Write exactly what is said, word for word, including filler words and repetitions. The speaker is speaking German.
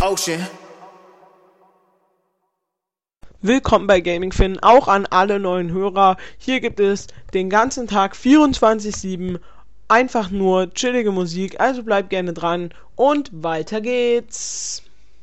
motion. Willkommen bei GamingFin, auch an alle neuen Hörer. Hier gibt es den ganzen Tag vierundzwanzig sieben einfach nur chillige Musik, also bleibt gerne dran und weiter geht's.